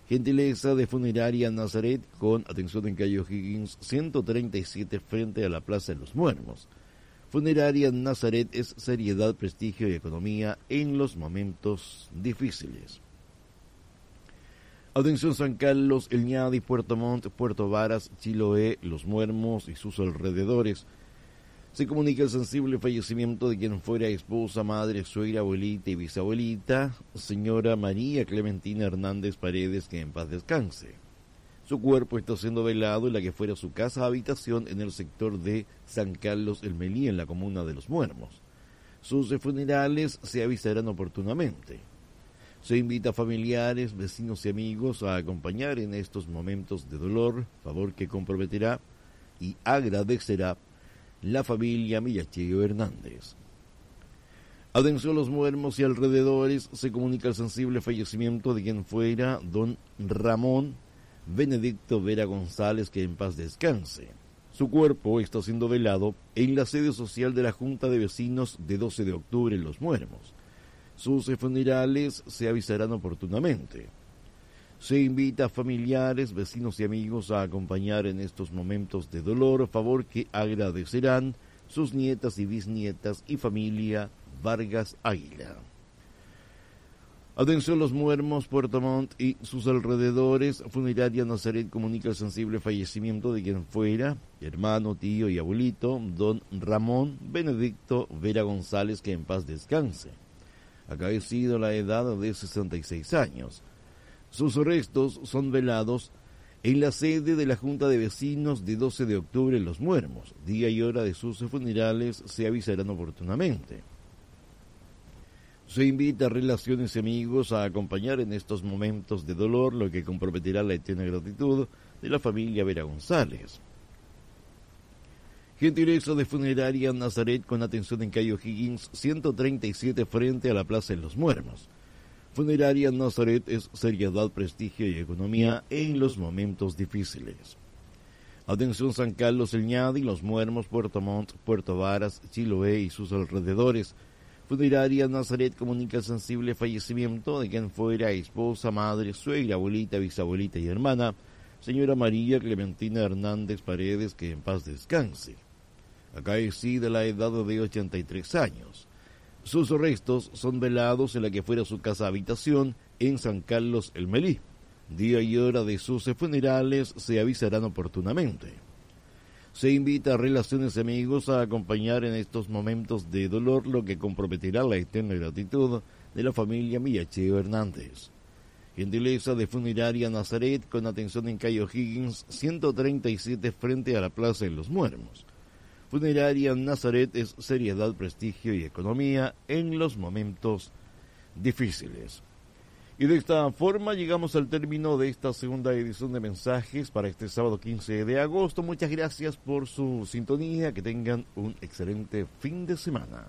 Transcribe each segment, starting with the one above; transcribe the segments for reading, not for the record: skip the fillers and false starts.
Gentileza de Funeraria Nazaret, con atención en calle O'Higgins 137 frente a la Plaza de los Muermos. Funeraria Nazaret es seriedad, prestigio y economía en los momentos difíciles. Atención San Carlos, El Ñadi, Puerto Montt, Puerto Varas, Chiloé, Los Muermos y sus alrededores. Se comunica el sensible fallecimiento de quien fuera esposa, madre, suegra, abuelita y bisabuelita, señora María Clementina Hernández Paredes, que en paz descanse. Su cuerpo está siendo velado en la que fuera su casa habitación en el sector de San Carlos El Melí, en la comuna de Los Muermos. Sus funerales se avisarán oportunamente. Se invita a familiares, vecinos y amigos a acompañar en estos momentos de dolor, favor que comprometerá y agradecerá la familia Millachillo Hernández. Atención Los Muermos y alrededores, se comunica el sensible fallecimiento de quien fuera don Ramón Benedicto Vera González, que en paz descanse. Su cuerpo está siendo velado en la sede social de la Junta de Vecinos de 12 de octubre en Los Muermos. Sus funerales se avisarán oportunamente. Se invita a familiares, vecinos y amigos a acompañar en estos momentos de dolor, favor que agradecerán sus nietas y bisnietas y familia Vargas Águila. Atención Los Muermos, Puerto Montt y sus alrededores, Funeraria Nazaret comunica el sensible fallecimiento de quien fuera hermano, tío y abuelito, don Ramón Benedicto Vera González, que en paz descanse. Acaecido a la edad de 66 años. Sus restos son velados en la sede de la Junta de Vecinos de 12 de octubre en Los Muermos. Día y hora de sus funerales se avisarán oportunamente. Se invita a relaciones y amigos a acompañar en estos momentos de dolor, lo que comprometerá la eterna gratitud de la familia Vera González. Gentileza de Funeraria Nazaret, con atención en calle O'Higgins 137 frente a la Plaza de Los Muermos. Funeraria Nazaret es seriedad, prestigio y economía en los momentos difíciles. Atención San Carlos, El Ñadi, Los Muermos, Puerto Montt, Puerto Varas, Chiloé y sus alrededores. Funeraria Nazaret comunica el sensible fallecimiento de quien fuera esposa, madre, suegra, abuelita, bisabuelita y hermana, señora María Clementina Hernández Paredes, que en paz descanse. Acaecida a la edad de 83 años. Sus restos son velados en la que fuera su casa habitación en San Carlos El Melí. Día y hora de sus funerales se avisarán oportunamente. Se invita a relaciones y amigos a acompañar en estos momentos de dolor, lo que comprometerá la eterna gratitud de la familia Millachillo Hernández. Gentileza de Funeraria Nazaret, con atención en calle O'Higgins 137 frente a la Plaza de Los Muermos. Funeraria Nazaret es seriedad, prestigio y economía en los momentos difíciles. Y de esta forma llegamos al término de esta segunda edición de mensajes para este sábado 15 de agosto. Muchas gracias por su sintonía, que tengan un excelente fin de semana.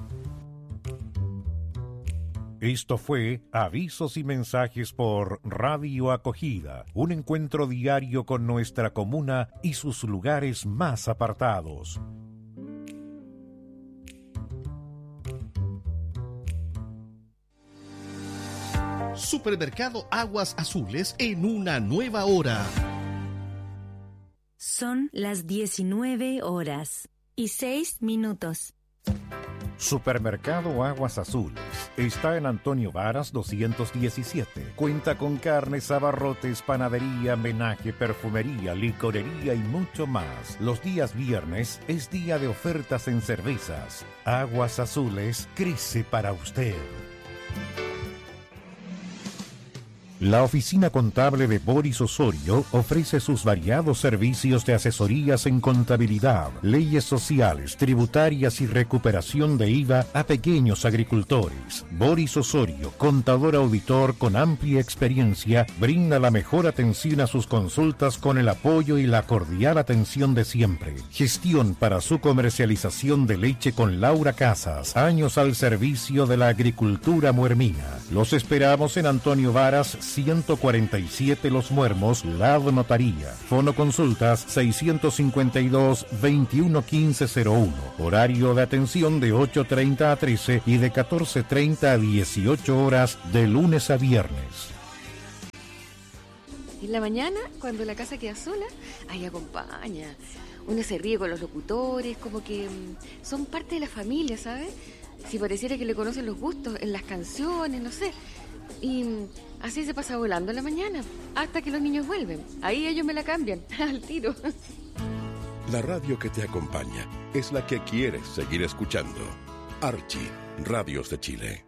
Esto fue Avisos y Mensajes por Radio Acogida, un encuentro diario con nuestra comuna y sus lugares más apartados. Supermercado Aguas Azules en una nueva hora. Son las 19:06. Supermercado Aguas Azules está en Antonio Varas 217. Cuenta con carnes, abarrotes, panadería, menaje, perfumería, licorería y mucho más. Los días viernes es día de ofertas en cervezas. Aguas Azules crece para usted. La oficina contable de Boris Osorio ofrece sus variados servicios de asesorías en contabilidad, leyes sociales, tributarias y recuperación de IVA a pequeños agricultores. Boris Osorio, contador auditor con amplia experiencia, brinda la mejor atención a sus consultas con el apoyo y la cordial atención de siempre. Gestión para su comercialización de leche con Laura Casas, años al servicio de la agricultura muermina. Los esperamos en Antonio Varas 147 Los Muermos, Lado Notaría. Fono consultas 652-211501. Horario de atención de 8:30 a 13 y de 14:30 a 18 horas de lunes a viernes. En la mañana, cuando la casa queda sola, ahí acompaña. Uno se ríe con los locutores, como que son parte de la familia, ¿sabes? Si pareciera que le conocen los gustos en las canciones, no sé. Y así se pasa volando en la mañana, hasta que los niños vuelven. Ahí ellos me la cambian, al tiro. La radio que te acompaña es la que quieres seguir escuchando. Archie, Radios de Chile.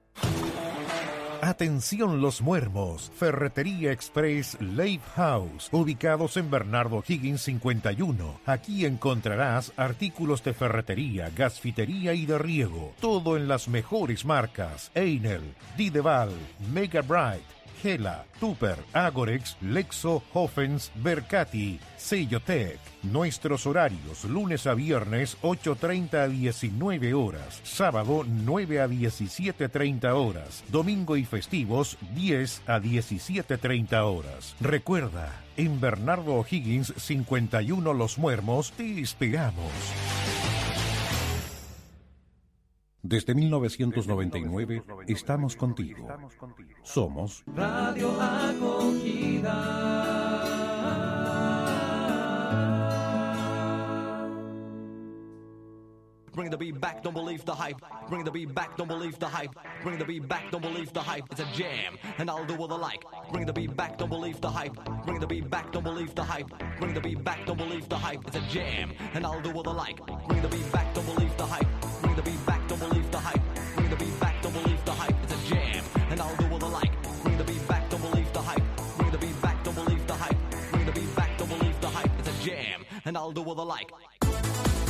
Atención los muermos, Ferretería Express Lake House, ubicados en Bernardo Higgins 51. Aquí encontrarás artículos de ferretería, gasfitería y de riego, todo en las mejores marcas: Einel, Dideval, Mega Bright, Gela, Tupper, Agorex, Lexo, Hoffens, Bercati, Sellotec. Nuestros horarios: lunes a viernes 8:30 a 19 horas, sábado 9 a 17:30 horas, domingo y festivos 10 a 17:30 horas. Recuerda, en Bernardo O'Higgins 51 Los Muermos te esperamos. Desde 1999 estamos contigo. Somos Radio Acogida. Bring the beat back, don't believe the hype. Bring the beat back, don't believe the hype. Bring the beat back, don't believe the hype. It's a jam, and I'll do what I like. Bring the beat back, don't believe the hype. Bring the beat back, don't believe the hype. Bring the beat back, don't believe the hype. It's a jam, and I'll do what I like. Bring the beat back, don't believe the hype. Bring the beat back, don't believe the hype. Bring the beat back, don't believe the hype. It's a jam, and I'll do what I like. Bring the beat back, don't believe the hype. Bring the beat back, don't believe the hype. Bring the beat back, don't believe the hype. It's a jam, and I'll do what I like.